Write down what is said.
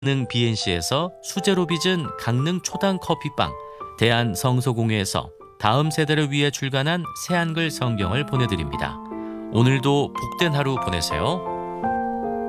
강릉 BNC에서 수제로 빚은 강릉 초당 커피빵, 대한 성서공회에서 다음 세대를 위해 출간한 새한글 성경을 보내드립니다. 오늘도 복된 하루 보내세요.